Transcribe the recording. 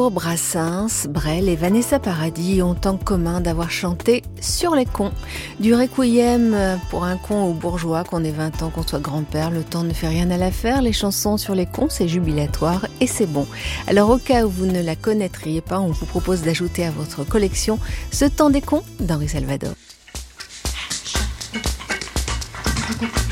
Gainsbourg, Brassens, Brel et Vanessa Paradis ont en commun d'avoir chanté sur les cons. Du requiem pour un con ou bourgeois, qu'on ait 20 ans, qu'on soit grand-père, le temps ne fait rien à l'affaire. Les chansons sur les cons, c'est jubilatoire et c'est bon. Alors au cas où vous ne la connaîtriez pas, on vous propose d'ajouter à votre collection Ce temps des cons d'Henri Salvador.